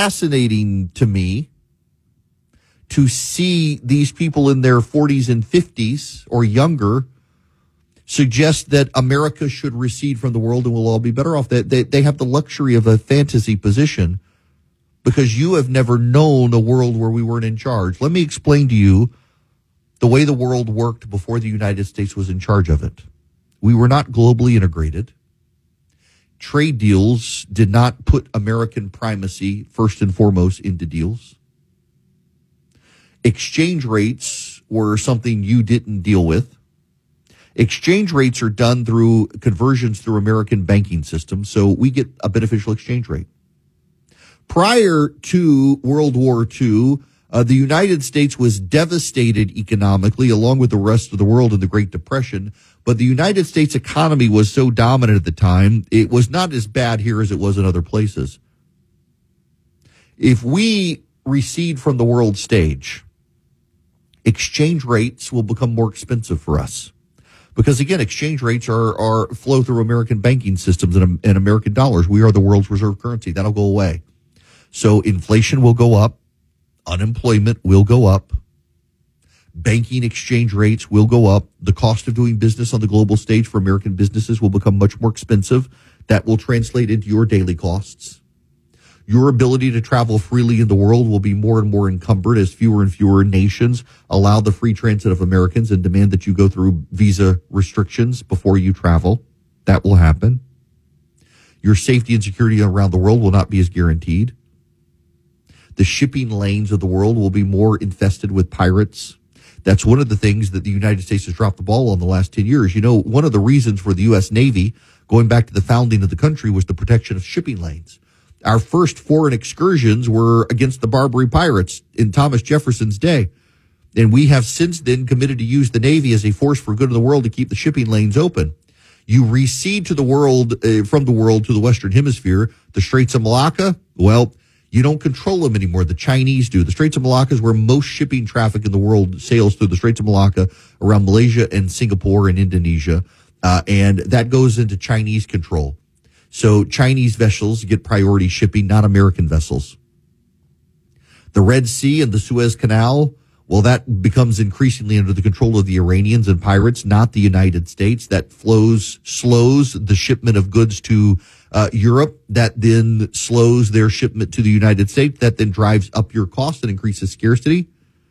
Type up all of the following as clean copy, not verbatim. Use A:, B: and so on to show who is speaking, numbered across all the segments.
A: fascinating to me to see these people in their 40s and 50s or younger suggest that America should recede from the world and we'll all be better off. They have the luxury of a fantasy position because you have never known a world where we weren't in charge. Let me explain to you the way the world worked before the United States was in charge of it. We were not globally integrated. Trade deals did not put American primacy first and foremost into deals. Exchange rates were something you didn't deal with. Exchange rates are done through conversions through American banking systems, so we get a beneficial exchange rate. Prior to World War II, the United States was devastated economically, along with the rest of the world in the Great Depression. But the United States economy was so dominant at the time, it was not as bad here as it was in other places. If we recede from the world stage, exchange rates will become more expensive for us. Because again, exchange rates are flow through American banking systems and American dollars. We are the world's reserve currency. That'll go away. So inflation will go up. Unemployment will go up. Banking exchange rates will go up. The cost of doing business on the global stage for American businesses will become much more expensive. That will translate into your daily costs. Your ability to travel freely in the world will be more and more encumbered as fewer and fewer nations allow the free transit of Americans and demand that you go through visa restrictions before you travel. That will happen. Your safety and security around the world will not be as guaranteed. The shipping lanes of the world will be more infested with pirates. That's one of the things that the United States has dropped the ball on the last 10 years. You know, one of the reasons for the U.S. Navy, going back to the founding of the country, was the protection of shipping lanes. Our first foreign excursions were against the Barbary pirates in Thomas Jefferson's day. And we have since then committed to use the Navy as a force for good of the world to keep the shipping lanes open. You recede to the world, from the world to the Western Hemisphere, the Straits of Malacca, well, you don't control them anymore. The Chinese do. The Straits of Malacca is where most shipping traffic in the world sails through the Straits of Malacca around Malaysia and Singapore and Indonesia. And that goes into Chinese control. So Chinese vessels get priority shipping, not American vessels. The Red Sea and the Suez Canal, well, that becomes increasingly under the control of the Iranians and pirates, not the United States. That slows the shipment of goods to Europe. That then slows their shipment to the United States. That then drives up your cost and increases scarcity.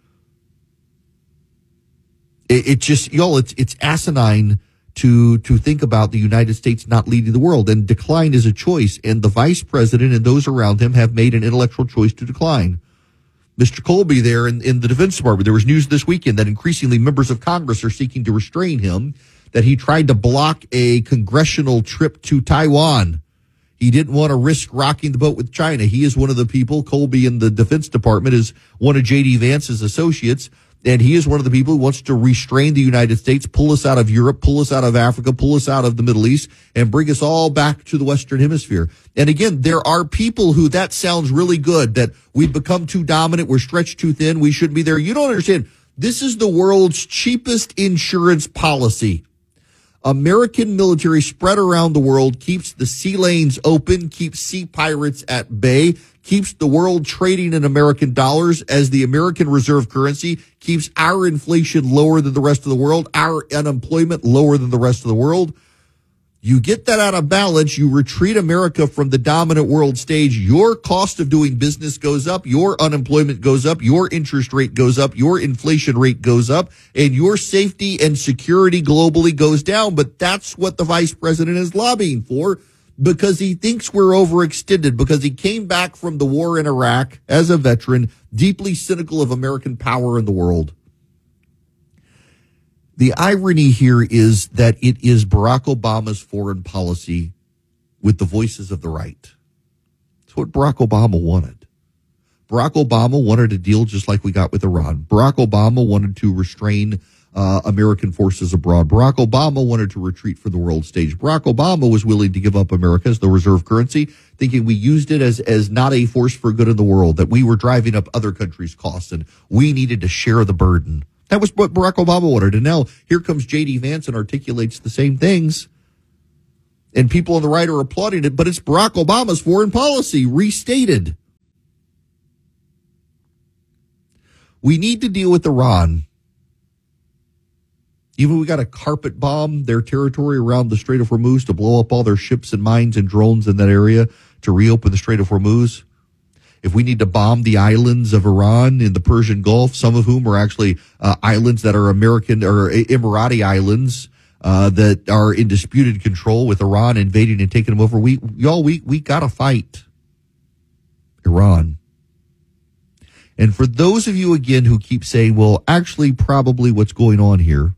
A: It's asinine to think about the United States not leading the world, and decline is a choice. And the vice president and those around him have made an intellectual choice to decline. Mr. Colby there in the Defense Department, there was news this weekend that increasingly members of Congress are seeking to restrain him, that he tried to block a congressional trip to Taiwan. He didn't want to risk rocking the boat with China. He is one of the people, Colby in the Defense Department is one of J.D. Vance's associates, and he is one of the people who wants to restrain the United States, pull us out of Europe, pull us out of Africa, pull us out of the Middle East, and bring us all back to the Western Hemisphere. And again, there are people who that sounds really good, that we've become too dominant, we're stretched too thin, we shouldn't be there. You don't understand. This is the world's cheapest insurance policy. American military spread around the world keeps the sea lanes open, keeps sea pirates at bay, keeps the world trading in American dollars as the American reserve currency, keeps our inflation lower than the rest of the world, our unemployment lower than the rest of the world. You get that out of balance, you retreat America from the dominant world stage, your cost of doing business goes up, your unemployment goes up, your interest rate goes up, your inflation rate goes up, and your safety and security globally goes down. But that's what the vice president is lobbying for, because he thinks we're overextended, because he came back from the war in Iraq as a veteran, deeply cynical of American power in the world. The irony here is that it is Barack Obama's foreign policy with the voices of the right. It's what Barack Obama wanted. Barack Obama wanted a deal just like we got with Iran. Barack Obama wanted to restrain American forces abroad. Barack Obama wanted to retreat from the world stage. Barack Obama was willing to give up America as the reserve currency, thinking we used it as not a force for good in the world, that we were driving up other countries' costs and we needed to share the burden. That was what Barack Obama wanted. And now here comes J.D. Vance and articulates the same things. And people on the right are applauding it, but it's Barack Obama's foreign policy restated. We need to deal with Iran. Even we got to carpet bomb their territory around the Strait of Hormuz to blow up all their ships and mines and drones in that area to reopen the Strait of Hormuz. If we need to bomb the islands of Iran in the Persian Gulf, some of whom are actually islands that are American or Emirati islands that are in disputed control with Iran invading and taking them over, we got to fight Iran. And for those of you, again, who keep saying, well, actually, probably what's going on here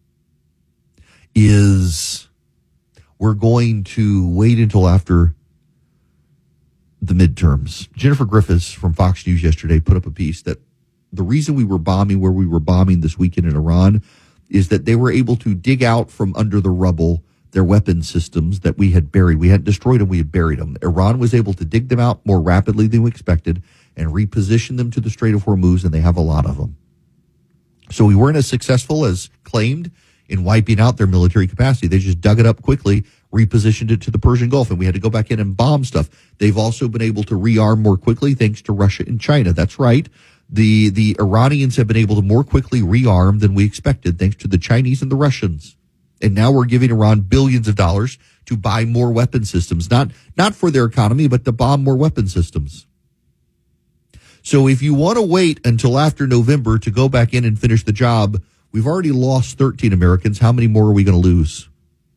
A: is we're going to wait until after the midterms. Jennifer Griffiths from Fox News yesterday put up a piece that the reason we were bombing where we were bombing this weekend in Iran is that they were able to dig out from under the rubble their weapon systems that we had buried. We hadn't destroyed them, we had buried them. Iran was able to dig them out more rapidly than we expected and reposition them to the Strait of Hormuz, and they have a lot of them. So we weren't as successful as claimed in wiping out their military capacity. They just dug it up quickly, repositioned it to the Persian Gulf, and we had to go back in and bomb stuff. They've also been able to rearm more quickly thanks to Russia and China. That's right. The Iranians have been able to more quickly rearm than we expected thanks to the Chinese and the Russians. And now we're giving Iran billions of dollars to buy more weapon systems, not for their economy, but to bomb more weapon systems. So if you want to wait until after November to go back in and finish the job, we've already lost 13 Americans. How many more are we going to lose?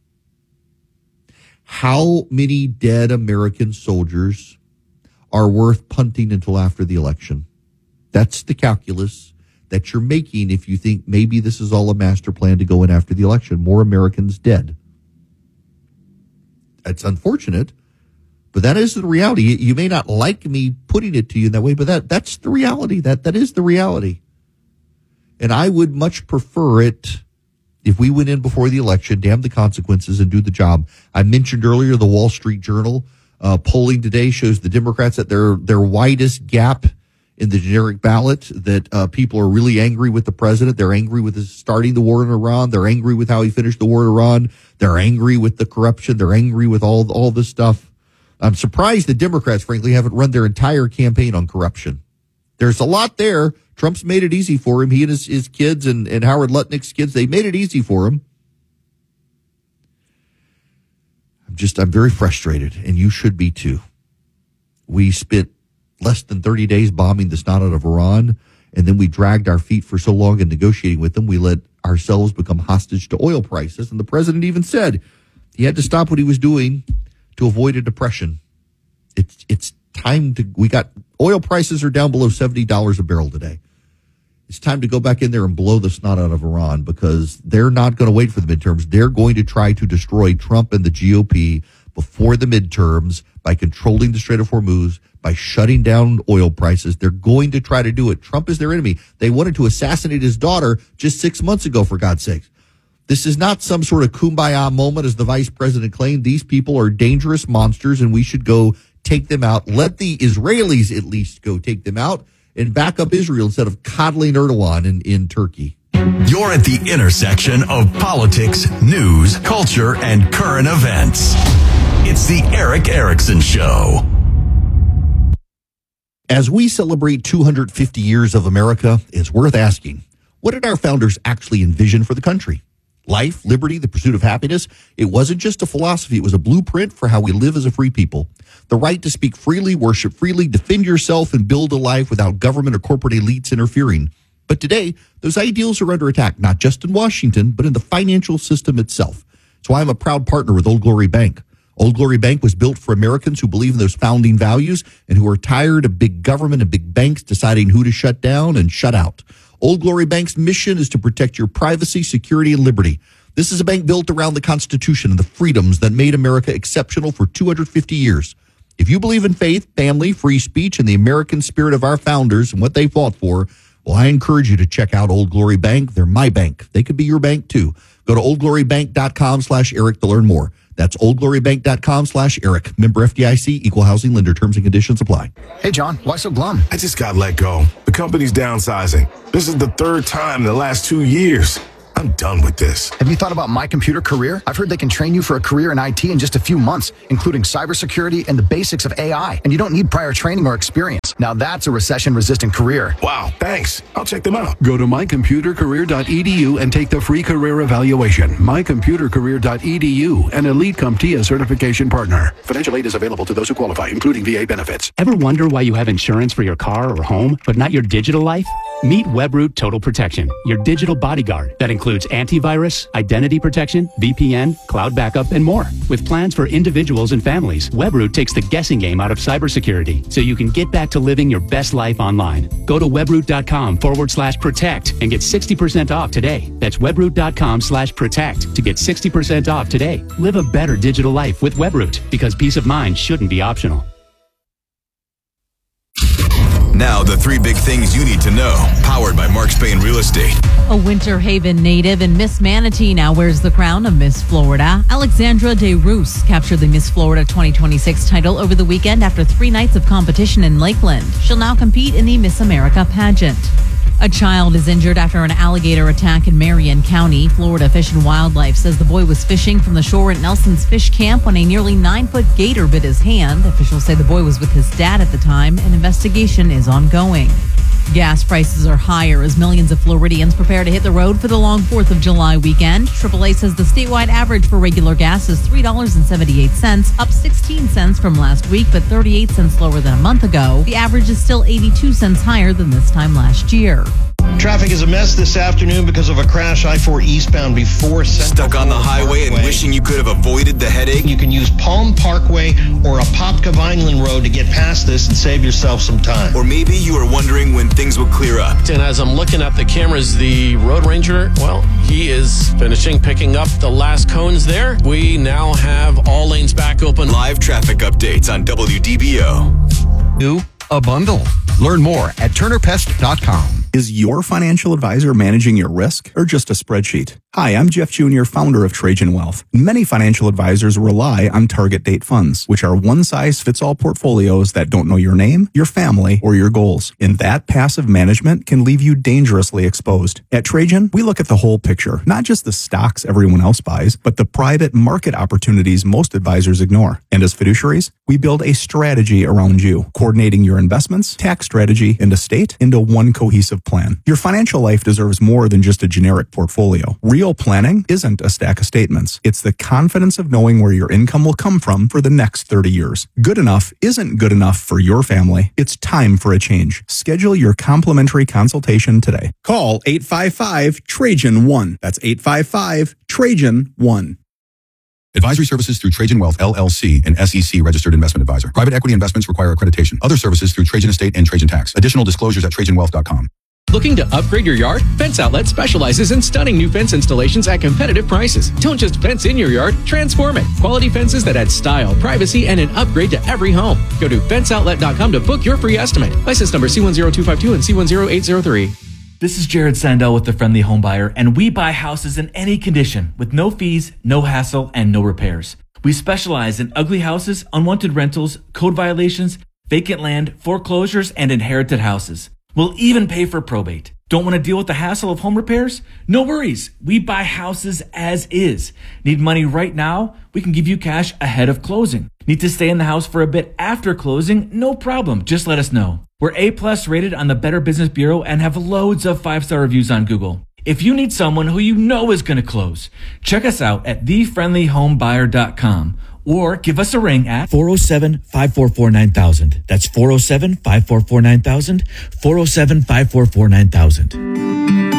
A: How many dead American soldiers are worth punting until after the election? That's the calculus that you're making if you think maybe this is all a master plan to go in after the election. More Americans dead. It's unfortunate, but that is the reality. You may not like me putting it to you in that way, but that's the reality. That is the reality. And I would much prefer it if we went in before the election, damn the consequences, and do the job. I mentioned earlier the Wall Street Journal polling today shows the Democrats at their widest gap in the generic ballot, that people are really angry with the president. They're angry with his starting the war in Iran. They're angry with how he finished the war in Iran. They're angry with the corruption. They're angry with all this stuff. I'm surprised the Democrats, frankly, haven't run their entire campaign on corruption. There's a lot there. Trump's made it easy for him. He and his kids and Howard Lutnick's kids, they made it easy for him. I'm very frustrated, and you should be too. We spent less than 30 days bombing the snot out of Iran, and then we dragged our feet for so long in negotiating with them, we let ourselves become hostage to oil prices. And the president even said he had to stop what he was doing to avoid a depression. It's time to, we got, oil prices are down below $70 a barrel today. It's time to go back in there and blow the snot out of Iran, because they're not going to wait for the midterms. They're going to try to destroy Trump and the GOP before the midterms by controlling the Strait of Hormuz, by shutting down oil prices. They're going to try to do it. Trump is their enemy. They wanted to assassinate his daughter just 6 months ago, for God's sakes. This is not some sort of kumbaya moment, as the vice president claimed. These people are dangerous monsters, and we should go take them out. Let the Israelis at least go take them out and back up Israel instead of coddling Erdogan in Turkey.
B: You're at the intersection of politics, news, culture, and current events. It's the Erick Erickson Show.
A: As we celebrate 250 years of America, it's worth asking, what did our founders actually envision for the country? Life, liberty, the pursuit of happiness. It wasn't just a philosophy. It was a blueprint for how we live as a free people. The right to speak freely, worship freely, defend yourself, and build a life without government or corporate elites interfering. But today, those ideals are under attack, not just in Washington, but in the financial system itself. That's why I'm a proud partner with Old Glory Bank. Old Glory Bank was built for Americans who believe in those founding values and who are tired of big government and big banks deciding who to shut down and shut out. Old Glory Bank's mission is to protect your privacy, security, and liberty. This is a bank built around the Constitution and the freedoms that made America exceptional for 250 years. If you believe in faith, family, free speech, and the American spirit of our founders and what they fought for, well, I encourage you to check out Old Glory Bank. They're my bank. They could be your bank, too. Go to oldglorybank.com/Eric to learn more. That's oldglorybank.com/Eric. Member FDIC, equal housing lender. Terms and conditions apply.
C: Hey, John, why so glum?
D: I just got let go. The company's downsizing. This is the third time in the last 2 years. I'm done with this.
C: Have you thought about My Computer Career? I've heard they can train you for a career in IT in just a few months, including cybersecurity and the basics of AI. And you don't need prior training or experience. Now that's a recession-resistant career.
D: Wow, thanks. I'll check them out.
E: Go to mycomputercareer.edu and take the free career evaluation. Mycomputercareer.edu, an Elite CompTIA certification partner. Financial aid is available to those who qualify, including VA benefits.
F: Ever wonder why you have insurance for your car or home, but not your digital life? Meet Webroot Total Protection, your digital bodyguard that includes antivirus, identity protection, VPN, cloud backup, and more. With plans for individuals and families, Webroot takes the guessing game out of cybersecurity so you can get back to living your best life online. Go to webroot.com/protect and get 60% off today. That's webroot.com/protect to get 60% off today. Live a better digital life with Webroot, because peace of mind shouldn't be optional.
B: Now, the 3 big things you need to know, powered by Mark Spain Real Estate.
G: A Winter Haven native and Miss Manatee now wears the crown of Miss Florida. Alexandra DeRoos captured the Miss Florida 2026 title over the weekend after 3 nights of competition in Lakeland. She'll now compete in the Miss America pageant. A child is injured after an alligator attack in Marion County. Florida Fish and Wildlife says the boy was fishing from the shore at Nelson's Fish Camp when a nearly 9-foot gator bit his hand. Officials say the boy was with his dad at the time. An investigation is ongoing. Gas prices are higher as millions of Floridians prepare to hit the road for the long 4th of July weekend. AAA says the statewide average for regular gas is $3.78, up 16 cents from last week, but 38 cents lower than a month ago. The average is still 82 cents higher than this time last year.
H: Traffic is a mess this afternoon because of a crash I-4 eastbound before Central.
B: Stuck on the highway and wishing you could have avoided the headache?
H: You can use Palm Parkway or Apopka Vineland Road to get past this and save yourself some time.
B: Or maybe you were wondering when things would clear up.
I: And as I'm looking at the cameras, the Road Ranger, well, he is picking up the last cones there. We now have all lanes back open.
B: Live traffic updates on WDBO.
J: A bundle. Learn more at turnerpest.com. Is your financial advisor managing your risk or just a spreadsheet? Hi, I'm Jeff Jr., founder of Trajan Wealth. Many financial advisors rely on target date funds, which are one-size-fits-all portfolios that don't know your name, your family, or your goals. And that passive management can leave you dangerously exposed. At Trajan, we look at the whole picture, not just the stocks everyone else buys, but the private market opportunities most advisors ignore. And as fiduciaries, we build a strategy around you, coordinating your investments, tax strategy, and estate into one cohesive plan. Your financial life deserves more than just a generic portfolio. Real planning isn't a stack of statements. It's the confidence of knowing where your income will come from for the next 30 years. Good enough isn't good enough for your family. It's time for a change. Schedule your complimentary consultation today. Call 855-TRAJAN-1. That's 855-TRAJAN-1.
K: Advisory services through Trajan Wealth, LLC, an SEC registered investment advisor. Private equity investments require accreditation. Other services through Trajan Estate and Trajan Tax. Additional disclosures at TrajanWealth.com.
L: Looking to upgrade your yard? Fence Outlet specializes in stunning new fence installations at competitive prices. Don't just fence in your yard, transform it. Quality fences that add style, privacy, and an upgrade to every home. Go to fenceoutlet.com to book your free estimate. License number C10252 and C10803.
M: This is Jared Sandell with The Friendly Home Buyer, and we buy houses in any condition with no fees, no hassle, and no repairs. We specialize in ugly houses, unwanted rentals, code violations, vacant land, foreclosures, and inherited houses. We'll even pay for probate. Don't want to deal with the hassle of home repairs? No worries. We buy houses as is. Need money right now? We can give you cash ahead of closing. Need to stay in the house for a bit after closing? No problem. Just let us know. We're A+ rated on the Better Business Bureau and have loads of 5-star reviews on Google. If you need someone who you know is going to close, check us out at thefriendlyhomebuyer.com or give us a ring at 407-544-9000. That's 407-544-9000, 407-544-9000.